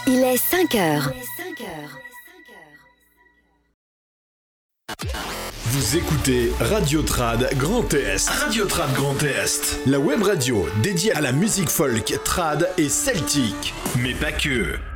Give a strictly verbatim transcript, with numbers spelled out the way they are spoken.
Il est cinq heures. Vous écoutez Radio Trad Grand Est. Radio Trad Grand Est. La web radio dédiée à la musique folk, trad et celtique. Mais pas que.